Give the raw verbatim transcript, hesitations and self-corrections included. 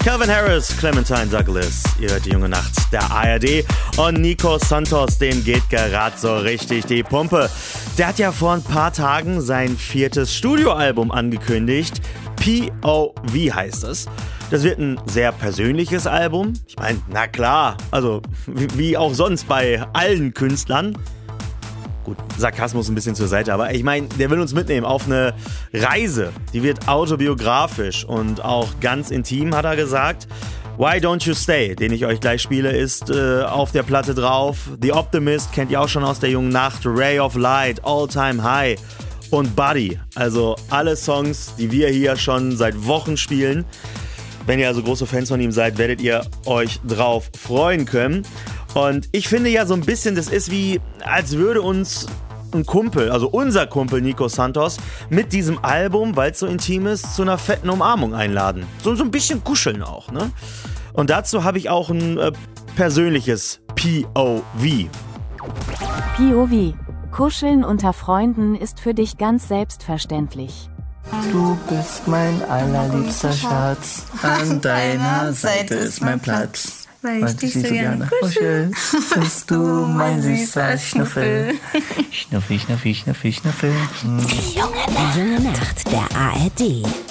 Calvin Harris, Clementine Douglas, ihr hört die junge Nacht der A R D und Nico Santos, dem geht gerade so richtig die Pumpe. Der hat ja vor ein paar Tagen sein viertes Studioalbum angekündigt, P O V heißt es. Das wird ein sehr persönliches Album. Ich meine, na klar, also wie auch sonst bei allen Künstlern. Gut, Sarkasmus ein bisschen zur Seite, aber ich meine, der will uns mitnehmen auf eine Reise. Die wird autobiografisch und auch ganz intim, hat er gesagt. Why Don't You Stay, den ich euch gleich spiele, ist äh, auf der Platte drauf. The Optimist kennt ihr auch schon aus der jungen Nacht. Ray of Light, All Time High und Buddy. Also alle Songs, die wir hier schon seit Wochen spielen. Wenn ihr also große Fans von ihm seid, werdet ihr euch drauf freuen können. Und ich finde ja so ein bisschen, das ist wie, als würde uns ein Kumpel, also unser Kumpel Nico Santos, mit diesem Album, weil es so intim ist, zu einer fetten Umarmung einladen. So, so ein bisschen kuscheln auch, ne? Und dazu habe ich auch ein äh, persönliches P O V. P O V. Kuscheln unter Freunden ist für dich ganz selbstverständlich. Du bist mein allerliebster Schatz, an deiner Seite ist mein Platz. Weil ich dich so gerne kuschel, bist du mein süßer Schnuffel. Schnuffi, schnuffi, schnuffi, schnuffel. Die junge Nacht der A R D.